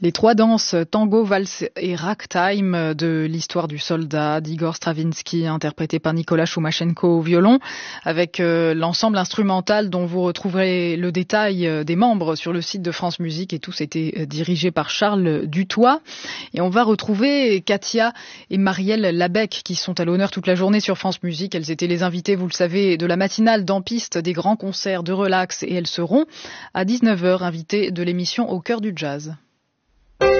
Les trois danses, tango, valse et ragtime de l'histoire du soldat d'Igor Stravinsky, interprété par Nicolas Choumachenko au violon, avec l'ensemble instrumental dont vous retrouverez le détail des membres sur le site de France Musique, et tous étaient dirigés par Charles Dutoit. Et on va retrouver Katia et Marielle Labec qui sont à l'honneur toute la journée sur France Musique. Elles étaient les invitées, vous le savez, de la matinale d'En Piste, des grands concerts de relax, et elles seront à 19h invitées de l'émission Au cœur du jazz.